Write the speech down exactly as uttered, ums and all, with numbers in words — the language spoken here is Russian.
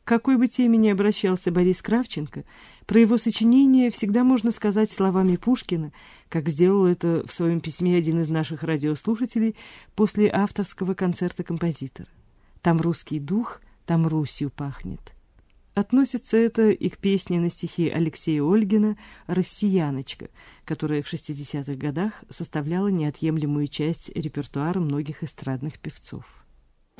К какой бы теме ни обращался Борис Кравченко, про его сочинение всегда можно сказать словами Пушкина, как сделал это в своем письме один из наших радиослушателей после авторского концерта композитора. «Там русский дух, там Русью пахнет». Относится это и к песне на стихи Алексея Ольгина «Россияночка», которая в шестидесятых годах составляла неотъемлемую часть репертуара многих эстрадных певцов.